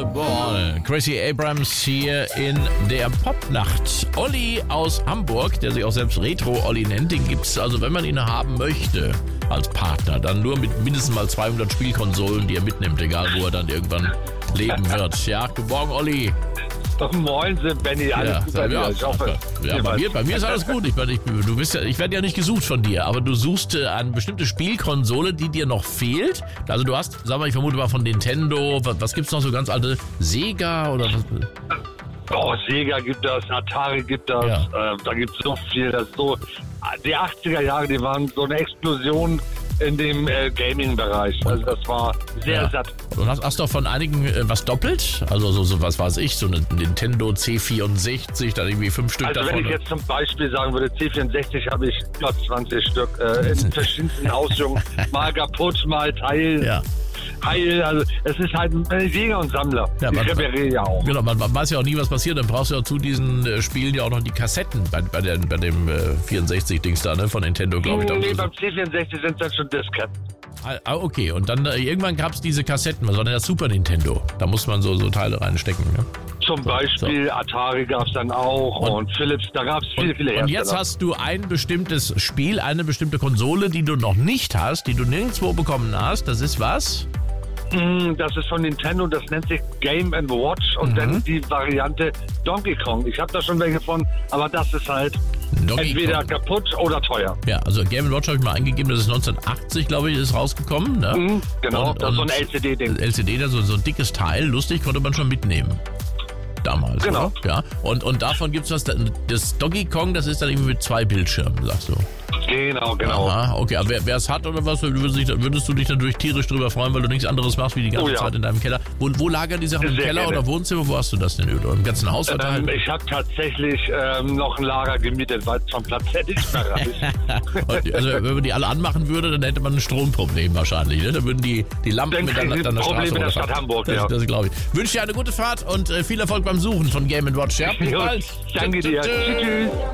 Gracie Abrams hier in der Popnacht. Olli aus Hamburg, der sich auch selbst Retro-Olli nennt, den gibt's also, wenn man ihn haben möchte als Partner, dann nur mit mindestens mal 200 Spielkonsolen, die er mitnimmt, egal wo er dann irgendwann leben wird. Ja, guten Morgen, Olli. Moin, Benny, alles gut bei dir? Ich hoffe. Ja, bei mir ist alles gut. Ich werde ja nicht gesucht von dir, aber du suchst eine bestimmte Spielkonsole, die dir noch fehlt. Also du hast, sag mal, ich vermute mal von Nintendo, was gibt's noch so ganz alte? Sega oder was? Oh, Sega gibt das, Atari gibt das, Ja. Da gibt es so viel. Das ist so, die 80er Jahre, die waren so eine Explosion in dem Gaming-Bereich. Also das war sehr satt. Du hast doch von einigen was doppelt? Also so was weiß ich, so eine Nintendo C64, dann irgendwie 5 Stück Also davon. wenn ich jetzt zum Beispiel sagen würde, C64 habe ich 20 Stück in verschiedensten Ausführungen. Mal kaputt, mal Teil. Ja. Heil, also es ist halt ein Jäger und Sammler. Ja, ich repariere ja auch. Genau, man weiß ja auch nie, was passiert. Dann brauchst du ja zu diesen Spielen ja auch noch die Kassetten bei dem 64-Dings da, ne, von Nintendo, glaube ich. Nee, beim C64 sind das schon Disketten. Ah, okay. Und dann irgendwann gab es diese Kassetten, was war denn das Super Nintendo? Da muss man so Teile reinstecken, ne? Zum Beispiel Atari gab es dann auch und Philips, da gab es viele Hersteller. Und jetzt hast du ein bestimmtes Spiel, eine bestimmte Konsole, die du noch nicht hast, die du nirgendwo bekommen hast. Das ist was? Das ist von Nintendo, das nennt sich Game & Watch und dann die Variante Donkey Kong. Ich habe da schon welche von, aber das ist halt entweder kaputt oder teuer. Ja, also Game & Watch habe ich mal eingegeben, das ist 1980, glaube ich, ist rausgekommen. Ne? Genau, das ist so ein LCD-Ding. LCD, so ein dickes Teil, lustig, konnte man schon mitnehmen. Damals, genau. Oder? Ja. Und davon gibt es was, das Donkey Kong, das ist dann irgendwie mit 2 Bildschirmen, sagst du. Genau. Aha, okay, aber wer es hat oder was, würdest du dich natürlich tierisch drüber freuen, weil du nichts anderes machst wie die ganze Zeit in deinem Keller. Wo lagern die Sachen? Im Keller oder Wohnzimmer? Wo hast du das denn? Oder im ganzen Haus verteilt? Ich habe tatsächlich noch ein Lager gemietet, weil es vom Platz her nicht mehr reicht. Also wenn man die alle anmachen würde, dann hätte man ein Stromproblem wahrscheinlich. Ne? Dann würden die Lampen mit deiner Straße Problem in der Stadt Hamburg, das glaube ich. Wünsche dir eine gute Fahrt und viel Erfolg beim Suchen von Game & Watch. Ja, bis bald. Danke dir. Tschüss.